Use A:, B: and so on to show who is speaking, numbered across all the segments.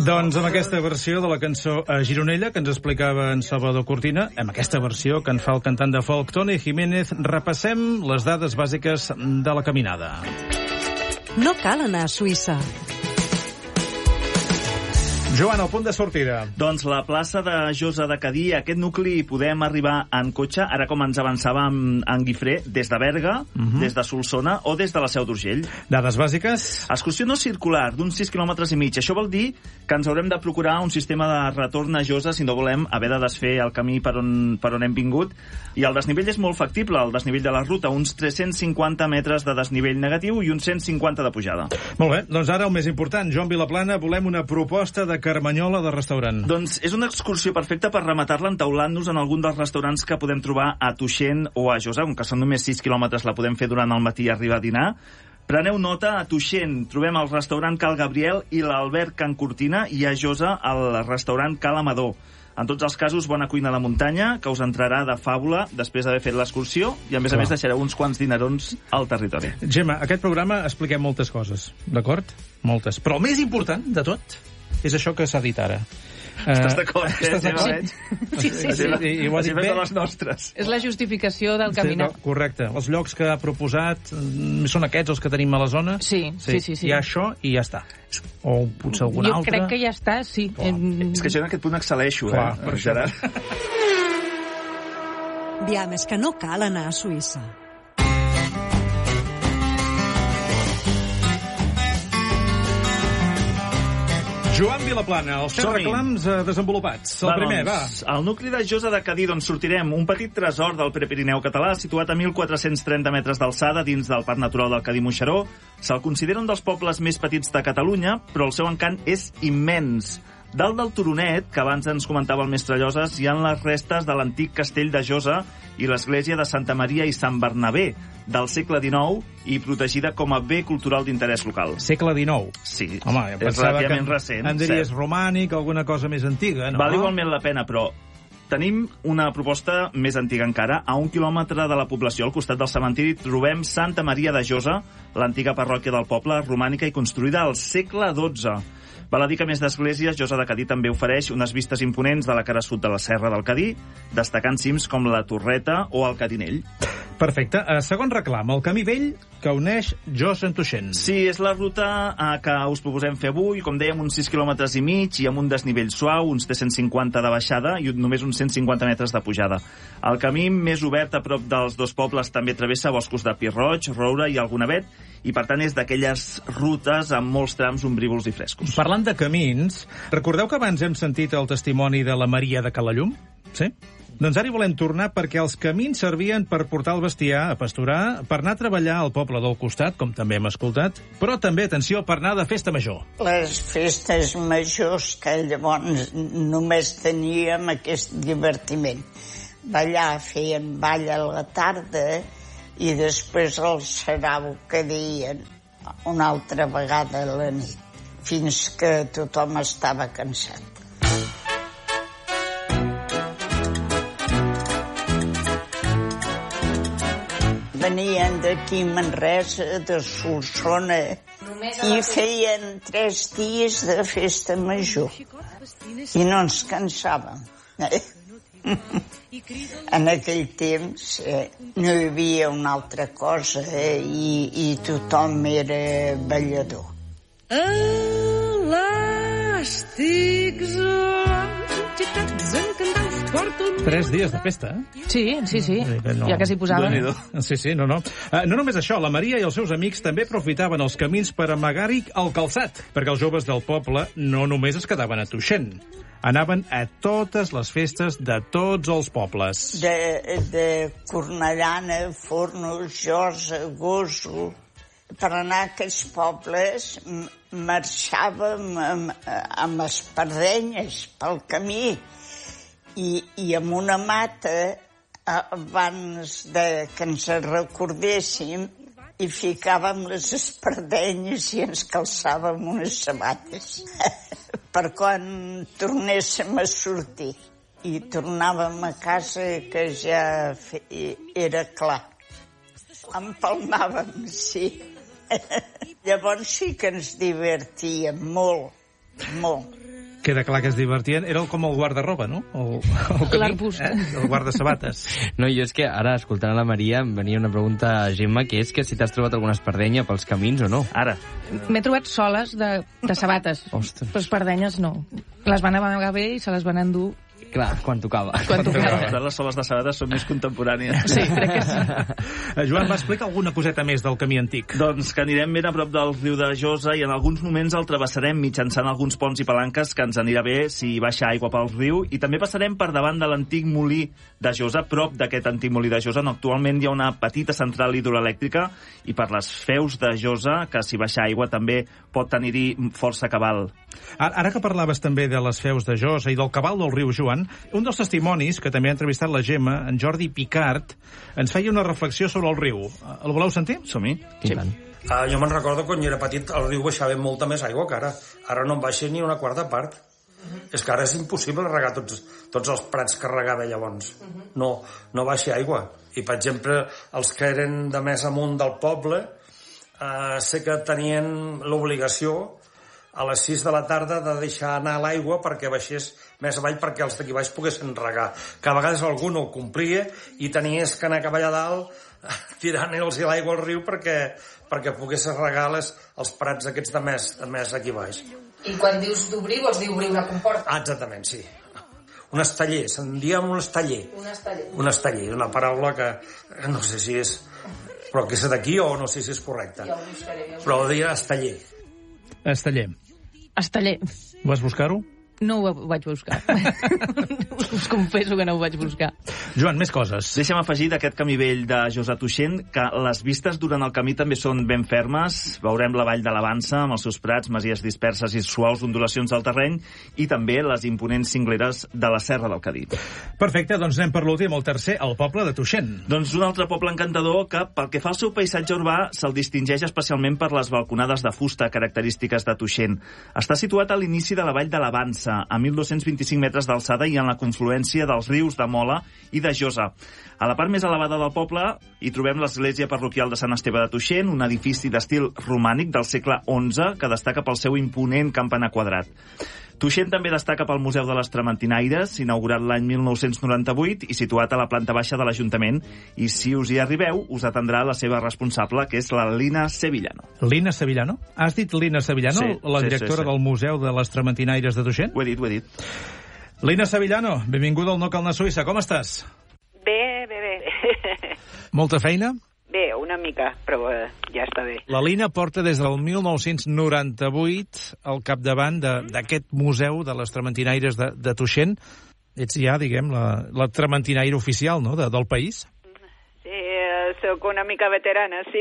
A: Doncs amb aquesta versió de la cançó a Gironella, que ens explicava en Salvador Cortina, amb aquesta versió que en fa el cantant de folk Toni Jiménez, repassem les dades bàsiques de la caminada.
B: No cal anar a Suïssa.
A: Joan, al punt de sortida.
C: Doncs la plaça de Josa de Cadí, aquest nucli podem arribar en cotxe, ara com ens avançava en Guifré, des de Berga, des de Solsona o des de la Seu d'Urgell.
A: Dades bàsiques?
C: Excursió no circular d'uns 6 quilòmetres i mig. Això vol dir que ens haurem de procurar un sistema de retorn a Josa si no volem haver de desfer el camí per on hem vingut. I el desnivell és molt factible, el desnivell de la ruta, uns 350 metres de desnivell negatiu i uns 150 de pujada.
A: Molt bé, doncs ara el més important, Joan Vilaplana, volem una proposta de Carmanyola de restaurant.
C: Doncs és una excursió perfecta per rematar-la entaulant-nos en algun dels restaurants que podem trobar a Tuixén o a Josa, que són només 6 quilòmetres, la podem fer durant el matí i arribar a dinar. Preneu nota, a Tuixén trobem el restaurant Cal Gabriel i l'Albert Can Cortina, i a Josa el restaurant Cal Amador. En tots els casos, bona cuina a la muntanya, que us entrarà de fàbula després d'haver fet l'excursió, i a més deixareu uns quants dinerons al territori.
A: Gemma, aquest programa expliquem moltes coses, d'acord? Moltes. Però el més important de tot és això que s'ha dit ara.
C: Estàs d'acord?
A: Estàs d'acord?
D: Sí.
A: I ho ha dit bé.
C: Les nostres.
D: És la justificació del caminar.
A: Sí, correcte. Els llocs que ha proposat són aquests els que tenim a la zona?
D: Sí.
A: Hi ha això i ja està. O potser algun altre.
D: Jo crec que ja està, sí.
C: És que jo en aquest punt excel·leixo,
A: per
C: Gerard.
B: Aviam, és que no cal anar a Suïssa.
A: Joan Vilaplana, els 7 reclams desenvolupats. El primer, va.
C: Al nucli de Josa de Cadí, d'on sortirem, un petit tresor del Prepirineu català, situat a 1.430 metres d'alçada dins del Parc Natural del Cadí-Moixeró. Se'l considera un dels pobles més petits de Catalunya, però el seu encant és immens. Dalt del turonet, que abans ens comentava el mestre Lloses, hi ha les restes de l'antic castell de Josa i l'església de Santa Maria i Sant Bernabé, del segle XIX, i protegida com a bé cultural d'interès local.
A: Segle XIX?
C: Sí,
A: home,
C: és relativament recent.
A: Em diries romànic, alguna cosa més antiga, no?
C: Val igualment la pena, però tenim una proposta més antiga encara. A 1 quilòmetre de la població, al costat del cementiri, trobem Santa Maria de Josa, l'antiga parròquia del poble, romànica i construïda al segle XII. Val a dir que, a més d'esglésies, Josa de Cadí també ofereix unes vistes imponents de la cara sud de la Serra del Cadí, destacant cims com la Torreta o el Catinell.
A: Perfecte. Segon reclam, el camí vell que uneix Josa amb Tuixén.
C: Sí, és la ruta que us proposem fer avui, com dèiem, uns 6 quilòmetres i mig i amb un desnivell suau, uns 350 de baixada i només uns 150 metres de pujada. El camí més obert a prop dels dos pobles també travessa boscos de pi roig, roure i algun avet, i per tant és d'aquelles rutes amb molts trams ombrívols i frescos.
A: Parlant de camins, recordeu que abans hem sentit el testimoni de la Maria de Calallum? Sí? Doncs ara hi volem tornar perquè els camins servien per portar el bestiar a pasturar, per anar a treballar al poble del costat, com també hem escoltat, però també, atenció, per anar de festa major.
E: Les festes majors, que llavors només teníem aquest divertiment. Ballar, feien ball a la tarda i després el sarau que deien una altra vegada a la nit, fins que tothom estava cansat. Venien d'aquí Manresa, de Solsona, i feien 3 dies de festa major. I no ens cansàvem. En aquell temps no hi havia una altra cosa i tothom era ballador.
B: Elàstics,
A: 3 dies de festa, eh?
D: Sí,
A: No.
D: ja que s'hi posaven.
A: Sí, no. No només això, la Maria i els seus amics també aprofitaven els camins per amagar-hi el calçat, perquè els joves del poble no només es quedaven a Tuixén. Anaven a totes les festes de tots els pobles.
E: De Cornellana, Fornos, Josa, Gósol. Per anar a aquests pobles marxàvem amb espardenyes pel camí i amb una mata abans que ens recordéssim i ficàvem les espardenyes i ens calçàvem unes sabates per quan tornéssim a sortir. I tornàvem a casa que ja era clar. Empalmàvem, sí. Llavors sí que ens divertíem molt, molt.
A: Queda clar que es divertien. Era com el guarda-roba, no?
D: L'arbust.
A: El guarda-sabates.
F: No, jo és que ara, escoltant la Maria, em venia una pregunta a Gemma, que és que si t'has trobat alguna espardenya pels camins o no.
C: Ara.
D: M'he trobat soles de sabates,
F: Ostres.
D: però espardenyes no. Les van amagar bé i se les van endur
F: Clar, quan tocava.
D: quan tocava.
C: Per tant, les soles de sabates són més contemporànies.
D: Sí, crec que sí.
A: Joan, va explicar alguna coseta més del camí antic.
C: Doncs que anirem ben a prop del riu de Josa i en alguns moments el travessarem mitjançant alguns ponts i palanques que ens anirà bé si baixa aigua pel riu, i també passarem per davant de l'antic molí de Josa. Prop d'aquest antic molí de Josa actualment hi ha una petita central hidroelèctrica, i per les feus de Josa, que si baixa aigua també pot tenir-hi força cabal.
A: Ara que parlaves també de les feus de Josa i del cabal del riu Joan, un dels testimonis, que també ha entrevistat la Gemma, en Jordi Picart, ens feia una reflexió sobre el riu. El voleu sentir?
C: Som-hi?
F: Sí.
G: Jo me'n recordo quan jo era petit el riu baixava molta més aigua que ara. Ara no en baixa ni una quarta part. És que ara és impossible regar tots els prats que regava llavors. No baixa aigua. I, per exemple, els que eren de més amunt del poble sé que tenien l'obligació a les 6 de la tarda de deixar anar l'aigua perquè baixés més avall perquè els d'aquí baix poguessin regar. Que a vegades algú no ho complia i tenies que anar cap allà dalt tirant-los l'aigua al riu perquè poguessis regar els prats aquests de més aquí baix.
H: I quan dius d'obrir, vols dir obrir una comporta?
G: Exactament, sí. Un estaller, se'n diem un estaller. Un estaller, una paraula que no sé si és... però que és d'aquí o no sé si és correcta.
H: Ja ho buscaré.
G: Però ho deia estaller.
A: Estaller.
D: Estaller.
A: Vas buscar-ho?
D: No ho vaig buscar. Us confesso que no ho vaig buscar.
A: Joan, més coses.
C: Deixa'm afegir d'aquest camí vell de Josa Tuixén que les vistes durant el camí també són ben fermes. Veurem la vall de l'Avança amb els seus prats, masies disperses i suaus ondulacions del terreny, i també les imponents cingleres de la Serra del Cadí.
A: Perfecte, doncs anem per l'últim, el tercer, el poble de Tuixén.
C: Doncs un altre poble encantador que, pel que fa al seu paisatge urbà, se'l distingeix especialment per les balconades de fusta característiques de Tuixén. Està situat a l'inici de la vall de l'Avança, a 1.225 metres d'alçada i en la confluència dels rius de Mola i de Josa. A la part més elevada del poble hi trobem l'església parroquial de Sant Esteve de Tuixén, un edifici d'estil romànic del segle XI que destaca pel seu imponent campanar quadrat. Tuixén també destaca pel Museu de les Trementinaires, inaugurat l'any 1998 i situat a la planta baixa de l'Ajuntament, i si us hi arribeu us atendrà la seva responsable, que és la Lina Sevillano.
A: Lina Sevillano? Has dit Lina Sevillano,
C: Sí,
A: la directora del Museu de les Trementinaires de Tuixén?
C: Ho he dit.
A: Lina Sevillano, benvinguda al No Cal anar a Suïssa. Com estàs?
I: Bé.
A: Molta feina?
I: Bé, una mica, però ja està bé.
A: La Lina porta des del 1998 al capdavant d'aquest museu de les Trementinaires de Tuixén. Ets ja, diguem, la trementinaire oficial, no?, del país?
I: Sí, sóc una mica veterana, sí.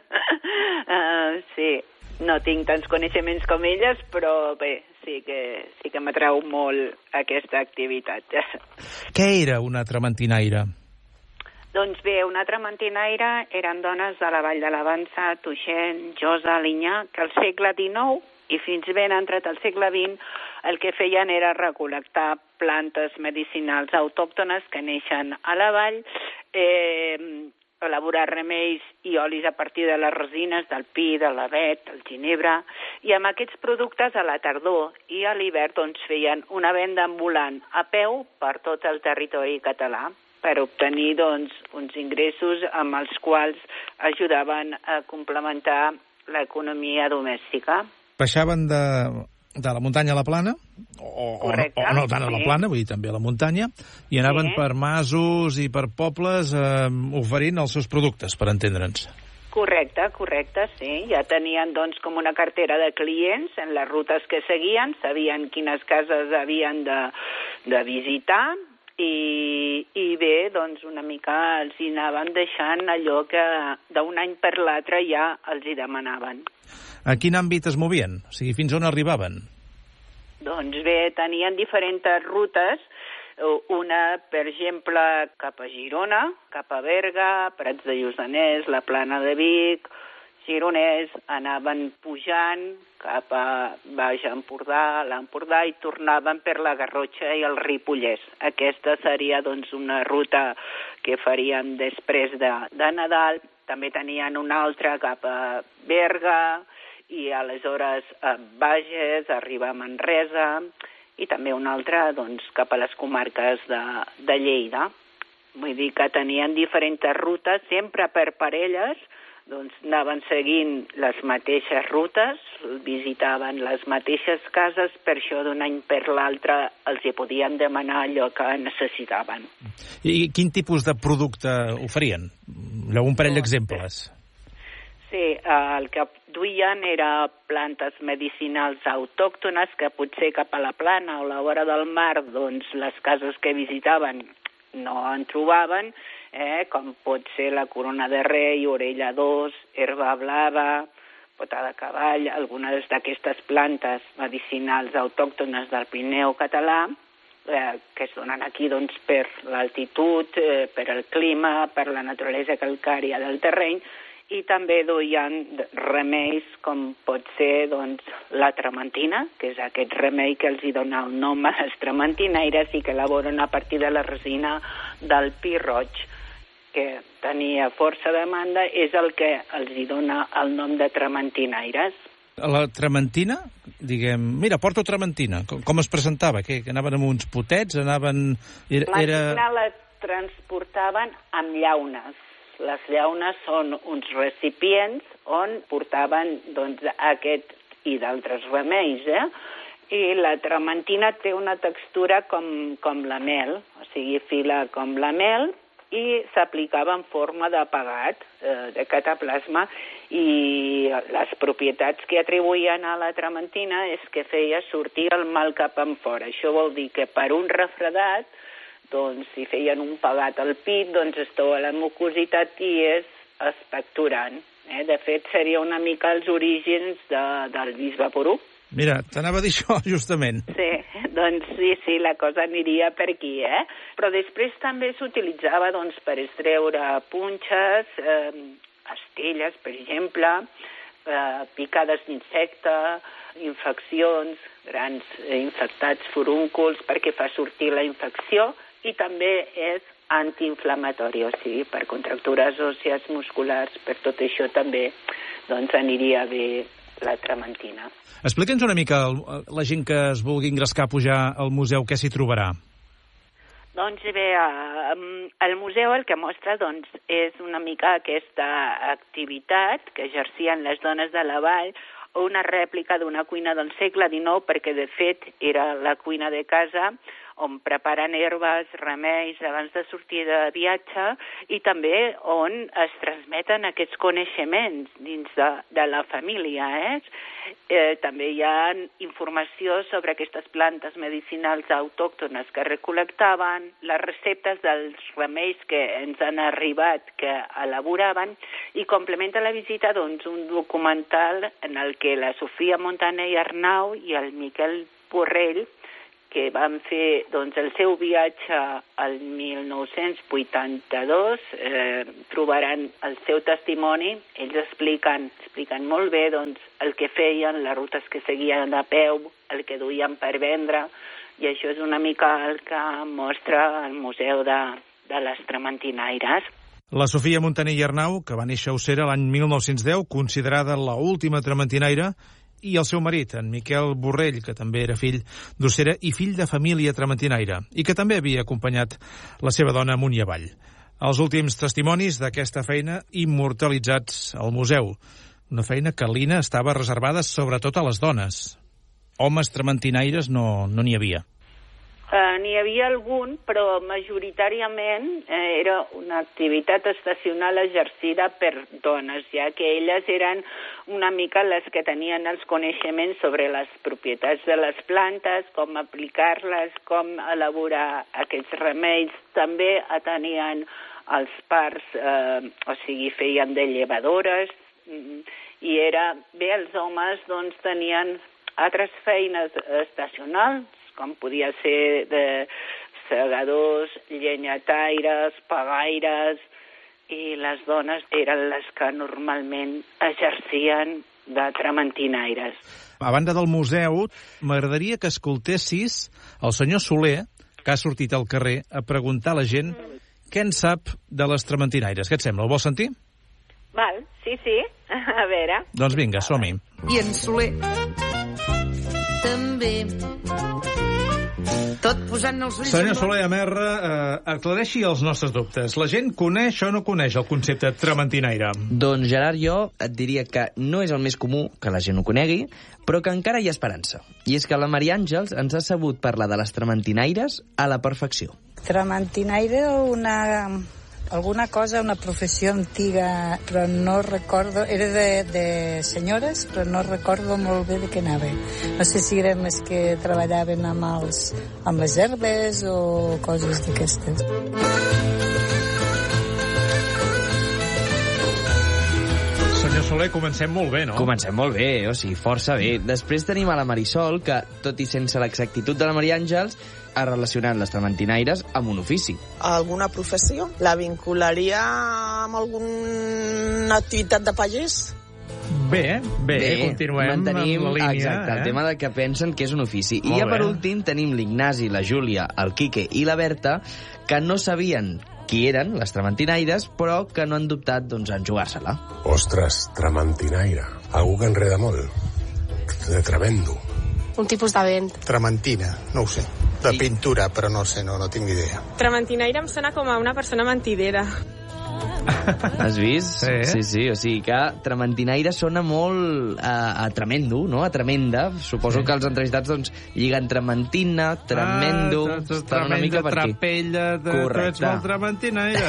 I: Sí, no tinc tants coneixements com elles, però bé, sí que m'atrau molt aquesta activitat.
A: Què era una trementinaire?
I: Doncs bé, una trementinaire eren dones de la Vall de l'Avança, Tuixén, Josa, Alinyà, que al segle XIX i fins ben entrat al segle XX el que feien era recol·lectar plantes medicinals autòctones que neixen a la vall, elaborar remeis i olis a partir de les resines del pi, de l'avet, del ginebre, i amb aquests productes a la tardor i a l'hivern doncs feien una venda ambulant a peu per tot el territori català, per obtenir doncs, uns ingressos amb els quals ajudaven a complementar l'economia domèstica.
A: Baixaven de la muntanya a la plana,
I: Correcte,
A: o no tant a la plana, vull dir, també a la muntanya, i anaven per masos i per pobles oferint els seus productes, per entendre'ns.
I: Correcte, sí. Ja tenien doncs com una cartera de clients en les rutes que seguien, sabien quines cases havien de visitar, i bé, doncs una mica els hi anaven deixant allò que d'un any per l'altre ja els hi demanaven.
A: A quin àmbit es movien? O sigui, fins on arribaven?
I: Doncs bé, tenien diferents rutes, una, per exemple, cap a Girona, cap a Berga, Prats de Lluçanès, la Plana de Vic, gironès, anaven pujant cap a Baix Empordà, l'Empordà, i tornaven per la Garrotxa i el Ripollès. Aquesta seria doncs una ruta que faríem després de Nadal. També tenien una altra cap a Berga i aleshores a Bages, arribar a Manresa i també una altra doncs, cap a les comarques de Lleida. Vull dir que tenien diferents rutes, sempre per parelles, doncs anaven seguint les mateixes rutes, visitaven les mateixes cases, per això d'un any per l'altre els hi podien demanar allò que necessitaven.
A: I quin tipus de producte oferien? Un parell d'exemples.
I: Sí, el que duien era plantes medicinals autòctones que potser cap a la plana o a la vora del mar, doncs les cases que visitaven no en trobaven, com pot ser la corona de rei, orella d'os, herba blava, pota de cavall, algunes d'aquestes plantes medicinals autòctones del Pirineu català, que es donen aquí doncs, per l'altitud, per el clima, per la naturalesa calcària del terreny, i també duien remeis com pot ser doncs, la trementina, que és aquest remei que els hi dona el nom a les trementinaires i que elaboren a partir de la resina del pi roig, que tenia força demanda, és el que els hi dona el nom de trementinaires.
A: La trementina, diguem, mira, porto trementina, com es presentava? Que anaven amb uns potets, anaven...
I: La transportaven amb llaunes. Les llaunes són uns recipients on portaven doncs, aquest i d'altres remeis, I la trementina té una textura com la mel, o sigui, fila com la mel, i s'aplicava en forma de pegat, de cataplasma, i les propietats que atribuïen a la trementina és que feia sortir el mal cap enfora. Això vol dir que per un refredat, doncs, si feien un pegat al pit, doncs es toa la mucositat i és expectorant. De fet, seria una mica els orígens del bisbe
A: Mira, t'anava a dir això, justament.
I: Sí, doncs sí, la cosa aniria per aquí, Però després també s'utilitzava doncs, per extreure punxes, estelles, per exemple, picades d'insecte, infeccions, grans infectats furúnculs perquè fa sortir la infecció, i també és antiinflamatori, o sigui, per contractures òssies, musculars, per tot això també doncs, aniria bé la trementina.
A: Explica'ns una mica, la gent que es vulgui ingrescar a pujar al museu, què s'hi trobarà?
I: Doncs bé, el museu el que mostra doncs, és una mica aquesta activitat que exercien les dones de la vall, o una rèplica d'una cuina del segle XIX, perquè de fet era la cuina de casa, on preparen herbes, remeis abans de sortir de viatge i també on es transmeten aquests coneixements dins de la família. També hi ha informació sobre aquestes plantes medicinals autòctones que recol·lectaven, les receptes dels remeis que ens han arribat, que elaboraven, i complementa la visita doncs, un documental en el que la Sofia Montaner i Arnau i el Miquel Borrell, que van fer doncs, el seu viatge al 1982, trobaran el seu testimoni. Ells expliquen molt bé doncs, el que feien, les rutes que seguien a peu, el que duien per vendre, i això és una mica el que mostra el Museu de les Trementinaires.
A: La Sofia Montaner i Arnau, que va néixer a Ossera l'any 1910, considerada l'última trementinaire, i el seu marit, en Miquel Borrell, que també era fill d'Ossera i fill de família trementinaire, i que també havia acompanyat la seva dona amunt i avall. Els últims testimonis d'aquesta feina immortalitzats al museu. Una feina que l'Ina estava reservada sobretot a les dones. Homes trementinaires no n'hi havia.
I: N'hi havia algun, però majoritàriament era una activitat estacional exercida per dones, ja que elles eren una mica les que tenien els coneixements sobre les propietats de les plantes, com aplicar-les, com elaborar aquests remeis. També tenien els parts, o sigui, feien de llevadores, i els homes doncs, tenien altres feines estacionals, com podia ser de segadors, llenyataires, pagaires, i les dones eren les que normalment exercien de trementinaires.
A: A banda del museu, m'agradaria que escoltessis el senyor Soler, que ha sortit al carrer a preguntar a la gent què en sap de les trementinaires. Què et sembla? Ho vols sentir?
I: Val, sí, a veure.
A: Doncs vinga, som-hi.
B: I en Soler
J: també Tot posant-ne els ulls...
A: Senyor Soler Amerra, aclareixi els nostres dubtes. La gent coneix o no coneix el concepte trementinaire?
F: Doncs, Gerard, jo et diria que no és el més comú que la gent ho conegui, però que encara hi ha esperança. I és que la Maria Àngels ens ha sabut parlar de les trementinaires a la perfecció.
K: Trementinaire, alguna cosa, una professió antiga, però no recordo, era de senyores, però no recordo molt bé de què anava. No sé si eren les que treballaven amb les herbes o coses d'aquestes.
A: Senyor Soler, comencem molt bé, no?
F: Comencem molt bé, o sigui, força bé. Després tenim a la Marisol, que, tot i sense l'exactitud de la Maria Àngels, ha relacionat les trementinaires amb un ofici.
L: Alguna professió? La vincularia amb alguna activitat de pagès?
A: Bé, continuem
F: mantenim,
A: amb la línia.
F: Exacte, el tema de que pensen que és un ofici. I ja per últim tenim l'Ignasi, la Júlia, el Quique i la Berta, que no sabien qui eren les trementinaires, però que no han dubtat en jugar-se-la.
M: Ostres, trementinaire. Algú que enreda molt. De tremendo.
N: Un tipus de vent.
O: Trementina, no ho sé. De pintura, però no sé, no tinc idea.
N: Trementinaire em sona com a una persona mentidera.
F: Has vist? Sí, o sigui que trementinaire sona molt a tremendo, no? A tremenda. Suposo que els entrevistats lliguen trementina, tremendo...
A: Estan una mica per aquí. Trapella, tu ets molt trementinaire.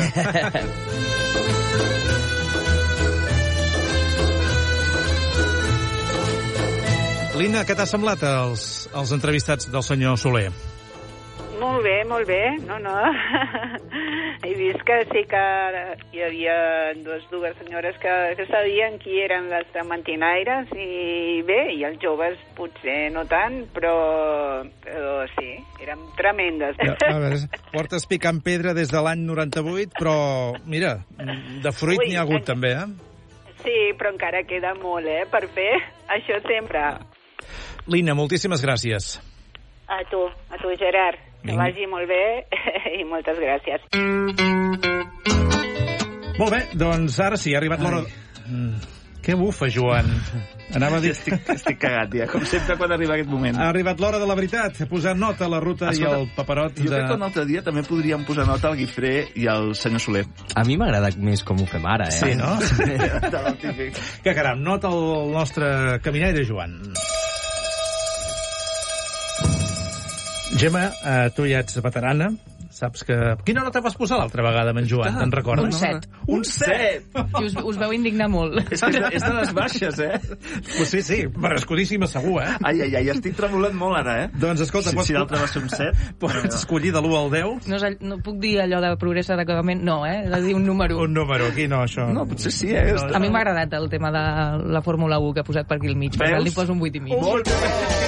A: Lina, què t'ha semblat els entrevistats del senyor Soler?
I: Molt bé. No. He vist que sí que hi havia dues senyores que sabien qui eren les trementinaires i bé, i els joves potser no tant, però sí, eren tremendes.
A: A veure, portes picant pedra des de l'any 98, però mira, de fruit n'hi ha hagut també,
I: Sí, però encara queda molt, per fer això sempre.
A: Lina, moltíssimes gràcies.
I: A tu, Gerard. Que vagi molt bé i moltes gràcies.
A: Molt bé, doncs ara sí, ha arribat l'hora... Què bufa, Joan? Anava a dir...
C: Estic cagat, ja, com sempre quan arriba aquest moment.
A: Ha arribat l'hora de la veritat, posar nota a la ruta i al paperot.
C: Jo crec que un altre dia també podríem posar nota al Guifré i al senyor Soler.
F: A mi m'agrada més com ho fem ara,
A: Sí, no? Que caram, nota al nostre caminaire Joan. Gemma, tu ja ets veterana, saps que... Quina nota vas posar l'altra vegada amb en Joan, te'n recordes?
D: Un 7. I us veu indignar molt.
C: És de les baixes,
A: Pues sí, merescudíssima segur,
C: Ai, estic tremolant molt ara,
A: Doncs escolta...
C: Si l'altre va ser un 7...
A: Pots escollir de l'1 al 10?
D: No puc dir allò de progrés adequadament, no, He de dir un número.
A: Un número, aquí no, això.
C: No, potser sí,
D: A mi m'ha agradat el tema de la Fórmula 1 que ha posat per aquí al mig, per tant li poso un 8,5.
C: Molt bé!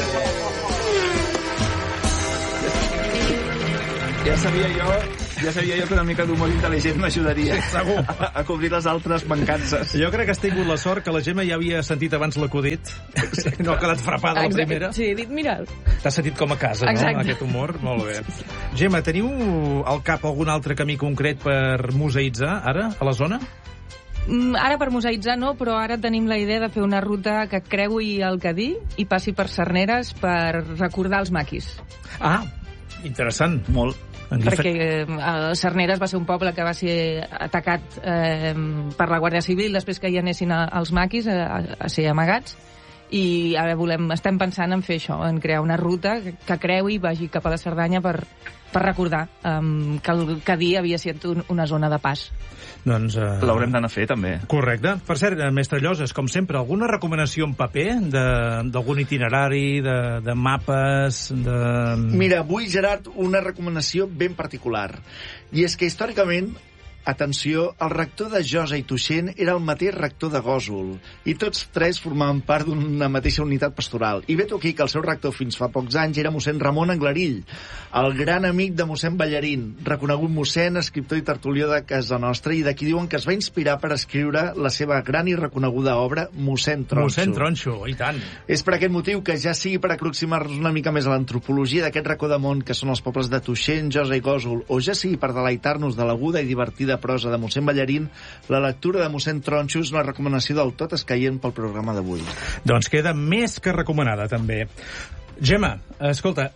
C: Ja sabia jo que una mica d'humor intel·ligent m'ajudaria a cobrir les altres mancances.
A: Jo crec que has tingut la sort que la Gemma ja havia sentit abans l'acudit. No ha quedat frapada la primera.
D: Sí, he dit, mira...
A: T'has sentit com a casa, no? Aquest humor. Molt bé. Gemma, teniu al cap algun altre camí concret per museïtzar, ara, a la zona?
D: Ara per museïtzar no, però ara tenim la idea de fer una ruta que creui el Cadí i passi per Cerneres per recordar els maquis.
A: Interessant.
C: Molt.
D: Perquè Cerneres va ser un poble que va ser atacat per la Guàrdia Civil després que hi anessin els maquis a ser amagats, i ara estem pensant en fer això, en crear una ruta que creui i vagi cap a la Cerdanya per recordar que el Cadí havia estat una zona de pas.
A: Doncs...
C: L'haurem d'anar a fer, també.
A: Correcte. Per cert, mestre Lloses, com sempre, alguna recomanació en paper d'algun itinerari, de mapes, de...
P: Mira, avui, Gerard, una recomanació ben particular. I és que, històricament, atenció, el rector de Josa i Tuixén era el mateix rector de Gósol, i tots tres formaven part d'una mateixa unitat pastoral. I vet aquí que el seu rector fins fa pocs anys era mossèn Ramon Anglarill, el gran amic de mossèn Ballarín, reconegut mossèn, escriptor i tertulió de casa nostra, i d'aquí diuen que es va inspirar per escriure la seva gran i reconeguda obra Mossèn Tronxo.
A: Mossèn Tronxo, i tant.
P: És per aquest motiu que, ja sigui per aproximar-nos una mica més a l'antropologia d'aquest racó de món que són els pobles de Tuixén, Josa i Gósol, o ja sigui per deleitar-nos de l'aguda i divertida prosa de mossèn Ballarín, la lectura de mossèn Tronxo és una recomanació del tot escaient pel programa d'avui.
A: Doncs queda més que recomanada, també. Gemma, escolta,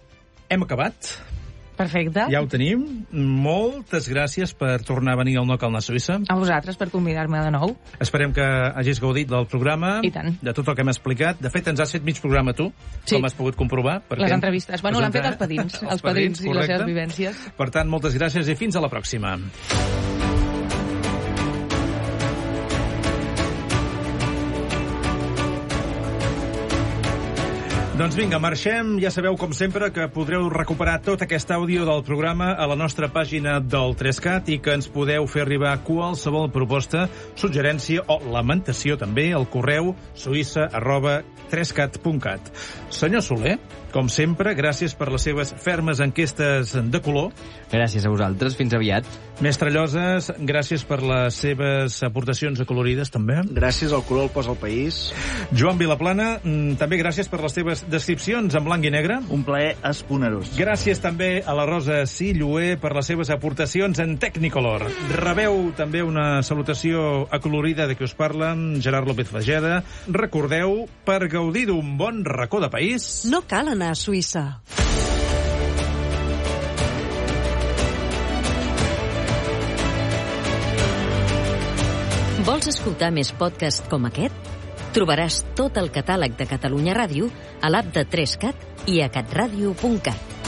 A: Hem acabat.
D: Perfecte.
A: Ja ho tenim. Moltes gràcies per tornar a venir al No Cal anar a Suïssa.
D: A vosaltres per convidar-me de nou.
A: Esperem que hagis gaudit del programa.
D: I tant.
A: De tot el que hem explicat. De fet, ens has fet mig programa tu, com has pogut comprovar.
D: Les entrevistes. Bueno, l'han fet els padrins. Els padrins i les seves vivències.
A: Per tant, moltes gràcies i fins a la pròxima. Doncs vinga, marxem. Ja sabeu, com sempre, que podreu recuperar tot aquest àudio del programa a la nostra pàgina del 3CAT i que ens podeu fer arribar qualsevol proposta, suggerència o lamentació també al correu suïssa@3cat.cat. Senyor Soler, com sempre, gràcies per les seves fermes enquestes de color.
F: Gràcies a vosaltres. Fins aviat.
A: Mestre Lloses, gràcies per les seves aportacions acolorides, també.
P: Gràcies, el color el posa al país.
A: Joan Vilaplana, també gràcies per les teves descripcions en blanc i negre.
C: Un plaer esponerós.
A: Gràcies també a la Rosa Silloé per les seves aportacions en Technicolor. Rebeu també una salutació acolorida de qui us parla, Gerard López Fageda. Recordeu, per gaudir d'un bon racó de país...
B: No cal anar a Suïssa.
J: Vols escoltar més podcasts com aquest? Trobaràs tot el catàleg de Catalunya Ràdio a l'app de 3CAT i a catradio.cat.